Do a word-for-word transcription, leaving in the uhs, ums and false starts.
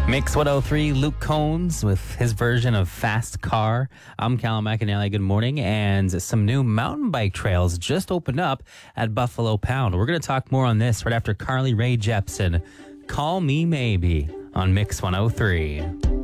Mix one oh three, Luke Combs with his version of Fast Car. I'm Callum McAnally. Good morning. And some new mountain bike trails just opened up at Buffalo Pound. We're going to talk more on this right after Carly Rae Jepsen. Call Me Maybe on Mix one oh three.